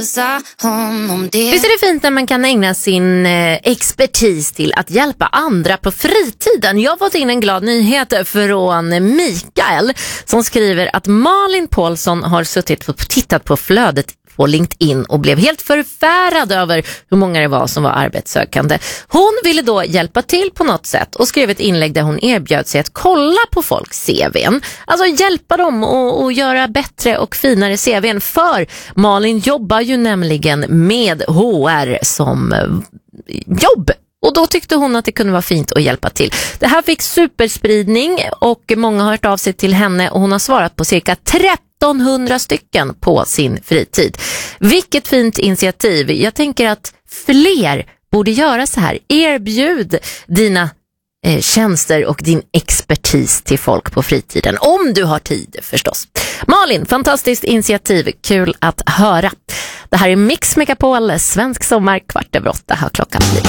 Visst är det fint när man kan ägna sin expertis till att hjälpa andra på fritiden. Jag har fått in en glad nyhet från Mikael som skriver att Malin Paulsson har suttit och tittat på flödet på LinkedIn och blev helt förfärad över hur många det var som var arbetssökande. Hon ville då hjälpa till på något sätt och skrev ett inlägg där hon erbjöd sig att kolla på folks CV:n. Alltså hjälpa dem och göra bättre och finare CV:n, för Malin jobbar ju nämligen med HR som jobb. Och då tyckte hon att det kunde vara fint att hjälpa till. Det här fick superspridning och många har hört av sig till henne och hon har svarat på cirka 1300 stycken på sin fritid. Vilket fint initiativ. Jag tänker att fler borde göra så här. Erbjud dina tjänster och din expertis till folk på fritiden. Om du har tid förstås. Malin, fantastiskt initiativ. Kul att höra. Det här är Mix Megapol, svensk sommar, 7:15 har klockan blivit.